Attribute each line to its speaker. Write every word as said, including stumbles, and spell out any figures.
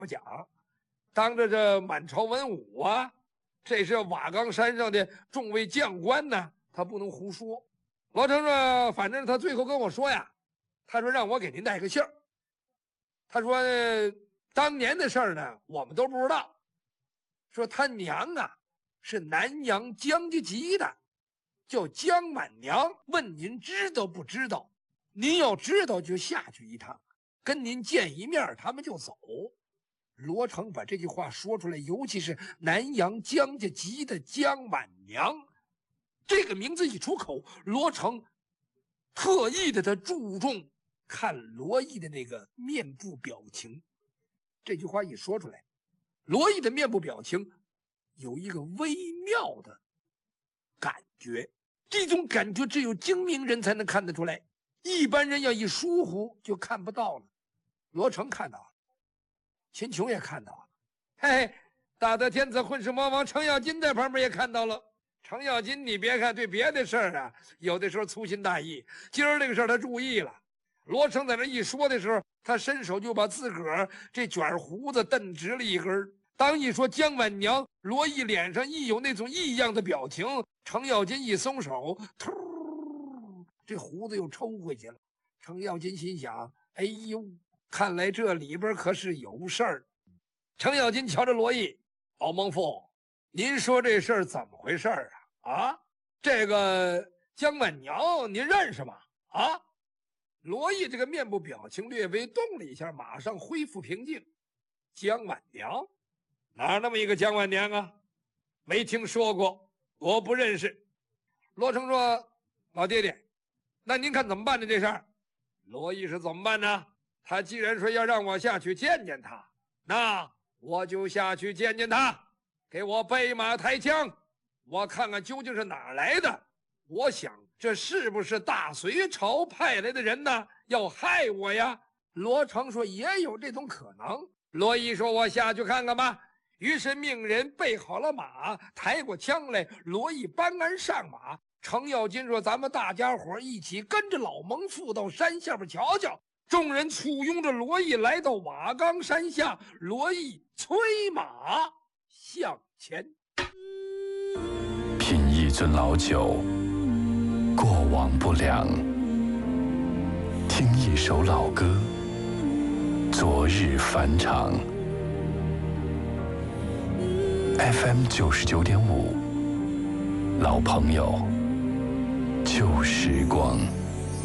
Speaker 1: 不讲，当着这满朝文武啊，这是瓦岗山上的众位将官呢，他不能胡说。罗成说，反正他最后跟我说呀，他说让我给您带个信儿。他说、呃、当年的事儿呢，我们都不知道。说他娘啊是南阳江家籍的，叫江满娘，问您知道不知道？您要知道就下去一趟，跟您见一面，他们就走。罗成把这句话说出来，尤其是南阳江家籍的江满娘这个名字一出口，罗成特意的他注重看罗毅的那个面部表情。这句话一说出来，罗毅的面部表情有一个微妙的感觉，这种感觉只有精明人才能看得出来，一般人要一疏忽就看不到了。罗成看到了，秦琼也看到了，嘿嘿，大德天子混世魔王程咬金在旁边也看到了。程咬金你别看对别的事儿啊有的时候粗心大意，今儿这个事儿他注意了。罗成在那一说的时候，他伸手就把自个儿这卷胡子蹬直了一根。当一说江满娘，罗毅脸上一有那种异样的表情，程咬金一松手，突，这胡子又抽回去了。程咬金心想，哎呦，看来这里边可是有事儿。程咬金瞧着罗毅，老孟父，您说这事儿怎么回事啊？啊，这个江满娘您认识吗？啊？罗毅这个面部表情略微动了一下，马上恢复平静。江满娘？哪那么一个江满娘啊？没听说过，我不认识。罗成说，老爹爹，那您看怎么办呢？这事儿罗毅是怎么办呢？他既然说要让我下去见见他，那我就下去见见他，给我备马抬枪，我看看究竟是哪儿来的。我想这是不是大隋朝派来的人呢？要害我呀？罗成说也有这种可能。罗毅说，我下去看看吧。于是命人备好了马，抬过枪来。罗毅搬鞍上马。程咬金说，咱们大家伙一起跟着老蒙父到山下边瞧瞧。众人簇拥着罗毅来到瓦岗山下，罗毅催马向前。
Speaker 2: 品一樽老酒，过往不良；听一首老歌，昨日返场。F M 九十九点五，老朋友，旧时光。